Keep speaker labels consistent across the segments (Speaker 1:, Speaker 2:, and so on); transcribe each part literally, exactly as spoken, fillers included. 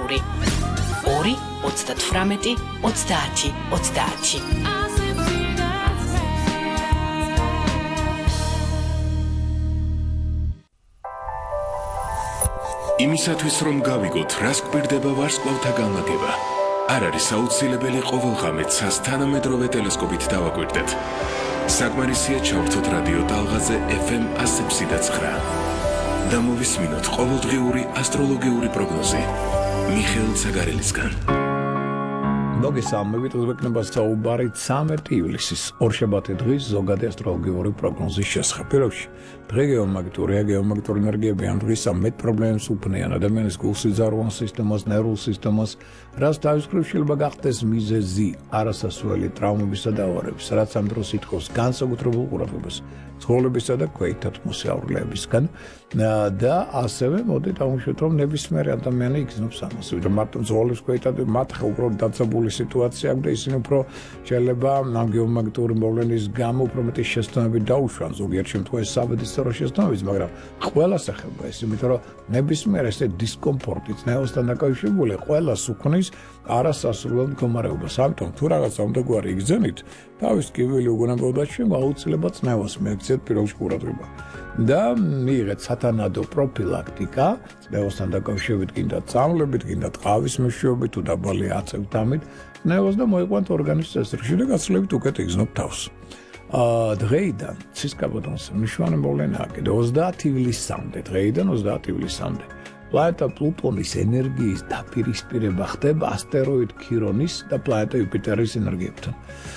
Speaker 1: ორი ორი ოცდათვრამეტი ოცდაათი ოცდაათი.
Speaker 2: იმისათვის რომ გავიგოთ, რას გვირდება ვარსკვლავთა განლაგება, არ არის აუცილებელი ყოველღამე ცას თანამედროვე ტელესკოპით დავაკვირდეთ. საკმარისია ჩავრთოთ რადიო ტალღაზე ეფ ემ ასი და ცხრა და მოვისმინოთ ყოველდღიური ასტროლოგიური პროგნოზი მიხეილ ცაგარელისგან.
Speaker 3: მოგესალმებით, უზბეკნობა საუბარი ცამეტი ივლისის ორშაბათი დღის ზოგადი ასტროლოგიური პროგნოზის შესახებ. Პირველში, დღე გეომაგნიტურია, გეომაგნიტური ენერგიები ამ დღისა მეტ პრობლემებს უქმნიან ადამიანის გულსიძარღვან სისტემას, ნერვულ სისტემას, რაც თავის მხრივ შეიძლება გახდეს მიზეზი არასასურველი ტრავმებისა და ავარების, რაც ამ დროს ითხოვს განსაკუთრებულ ყურადღებას ცხოველებისა და ქვეითად მოსიარულეებისგან და ასევე მოდით აღვნიშნოთ, რომ ნებისმიერი ადამიანი იგრძნობს ამას, ვიდრე მარტო ცხოველებს ქვეითად მათ უბრალოდ დაცებული სიტუაცია აქვს და ისინი უფრო შეიძლება ამ გეომაგნიტური მოვლენის გამო უფრო მეტი შეცდომები დაუშვან ზოგიერთ შემთხვევაში საბედისწერო შეცდომებიც, მაგრამ ყველას ეხება ეს, იმიტომ რომ ნებისმიერ ესე დისკომფორტით ნერვოსთან დაკავშირებული ყველას უქმნის არასასურველ მდგომარეობას. ამიტომ თუ რაღაცა უნდა გვარი იგრძენით, თავის კივილი უგონებოდა ჩვენ აუცილებლად ნერვოს მიაქციეთ პირველში ყურადღება. და მიიღეთ სათანადო პროფილაქტიკა, ნერვოსთან დაკავშირებით, გინდა წამლებით, გინდა ტყავის მეშვეობით, თუ დაბალი აწევთამით, ნერვოს და მოიყვანთ ორგანიზმის წესრიგში და გაცილებით უკეთ იგრძნობ თავს. დღეიდან ცისკაბადონს მნიშვნელოვანი მოვლენაა კიდე ოცდაათი ივლისამდე, დღეიდან ოცდაათი ივლისამდე. პლანეტა პლუტონის ენერგიის დაპირისპირება ხდება ასტეროიდ ქირონის და პლანეტა იუპიტერის ენერგიებთან.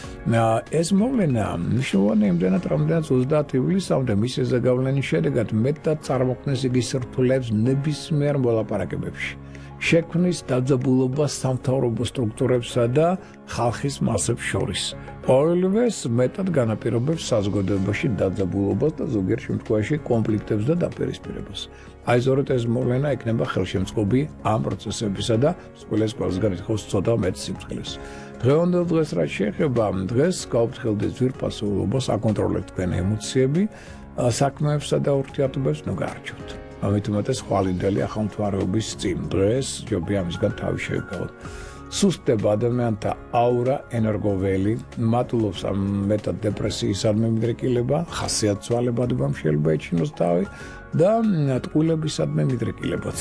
Speaker 3: ეს მოვლენა მნიშვნელოვანი იმდენად, რამდენიც ოცდაათი ივლისამდე მისი ზეგავლენის შედეგად მეტად წარმოქმნეს იგი სირთულეებს ნებისმიერ მოლაპარაკებებში. შექმნის დაძაბულობას სამთავრობო სტრუქტურებსა და ხალხის მასებს შორის. ყოველივეს მეტად განაპირობებს საზოგადოებაში დაძაბულობას და ზოგიერთ შემთხვევაში კონფლიქტებს და დაპირისპირებას. აი ზოგადად ეს მოვლენა იქნება ხელშემწყობი ამ პროცესებისა და სკოლის ყველასგან ითხოვს ცოტა მეტ სიმწყილეს. დღევანდელ დღეს რაც შეეხება, დღეს გავფრთხილდეთ ძვირფასეულობას, აკონტროლებთ თქვენი ემოციები, საქმეებსა და ურთიერთობებს ნუგარჩოთ. ამით უმეტეს ხვალინდელი ახალმთვარეობის წინ დღეს ჯობია ამისგან თავი შევიკავოთ. სუსტება ადამიანთა აურა ენერგოველი, მატულობს ამ მეტად დეპრესიისადმი მიდრეკილება, ხასიათცვალებადობამ შეიძლება ეჩინოს თავი და ტყუილებისადმი მიდრეკილებაც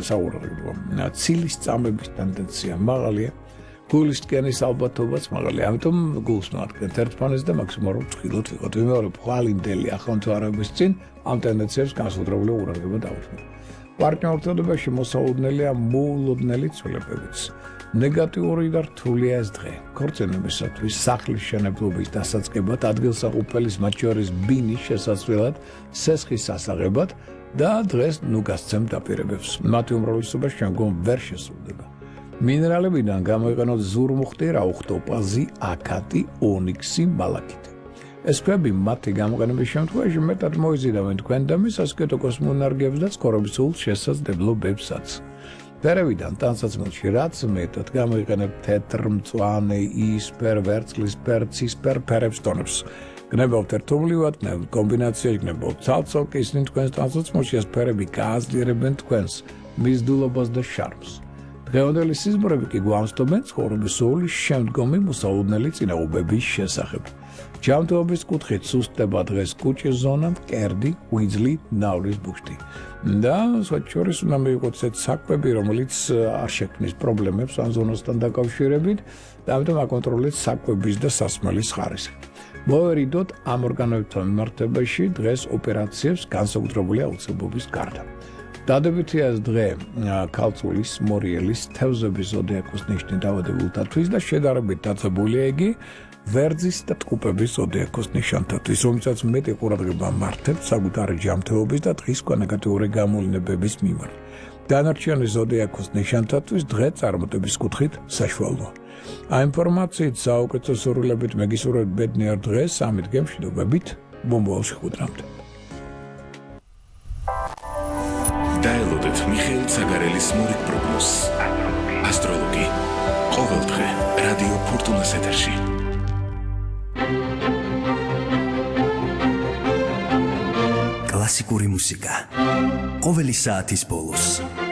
Speaker 3: საუბრობ. ცილის წამების ტენდენცია მაღალია, გულის ტკენის ალბათობაც მაღალია, ამიტომ გულს მოვადგეთ ერთმანეთს და მაქსიმალურად თხილოთ ვიყოთ. ვიმეორებ ხვალინდელი ახალმთვარეობის წინ ამ ტენდენციებს განსაკუთრებული ყურადღება დავუთმოთ. პარტნიორთობაში მოსაუდნელია მოულოდნელი ცვლილებებიც. ნეგატიური და რთულია ეს დღე. ქორწინებისათვის, სახლის მშენებლობის დასაწყებად, ადგილსაყოფელის მათ შორის ბინის შესასვლელად, სესხის ასაღებად და დღეს ნუ გასცემ დაპირებებს. მათი უმრავლესობა შემდგომ ვერ შესრულდება. მინერალებიდან გამოიყენოთ ზურმუხტი, რაუხტოპაზი, აკატი, ონიქსი, მალაკიტი. ეს ქვები მათი გამოყენების შემთხვევაში მეტად მოიზიდავენ თქვენ და მის ასკეტო კოსმოსურ ენერგიებს და ცხოვრების სულ შესაძლებლობებსაც. ფერებიდან ტანსაცმელში რაც მეტად გამოიყენებთ თეთრ, მწვანე, იისფერ, ვერცხლისფერ, ცისფერ ფერებს ტონებს. გნებავთ ერთობლივად, გნებავთ კომბინაციაში, გნებავთ ცალ-ცალკე, ისინი თქვენს ტანსაცმელში ეს ფერები გააძლიერებენ თქვენს მიზიდულობას და შარმს. დღევანდელი სიზმრები კი გვამსტობენ ცხოვრების სულის შემდგომი მოსაუდნელი წინააღმდეგობის შესახებ. ჯანმრთელობის კუთხით სუსტება დღეს კუჭის ზონა, მკერდი, ღვიძლი, ნავრის ბუშტი. და სხვათა შორის უნდა მივიღოთ ესეთ საკვები, რომელიც არ შექმნის პრობლემებს ამ ზონასთან დაკავშირებით და ამიტომ აკონტროლეთ საკვების და სასმელის ხარისხი. მოვერიდოთ ამ ორგანოებთან მიმართებაში დღეს ოპერაციებს განსაკუთრებული აუცილებლობის გარდა. დადებითია ეს დღე ქალწულის, მორიელის, თევზების ზოდიაქოს ნიშნის დაავადებულთათვის და შედარებით დაცებულია იგი ვერძის და ტყუპების ზოდიაქოს ნიშანთათვის, რომელსაც მეტი ყურადღება მართებთ საკუთარი ჯანმრთელობის და დღისკვა ნეგატიური გამოვლინებების მიმართ. დანარჩენი ზოდიაქოს ნიშანთათვის დღე წარმატების კუთხით საშუალოა. ამ ინფორმაციით საუკეთესო სურვილებით მეგისურვებთ ბედნიერ დღეს, ამით გემშვიდობებით, მომავალში ხვდრამდე.
Speaker 2: დაელოდეთ მიხეილ ცაგარელის მორიგ პროგნოზს. ასტროლოგი. ყოველდღე რადიო ფორტუნას ეთერში.
Speaker 4: კლასიკური მუსიკა. ყოველი საათის ბოლოს.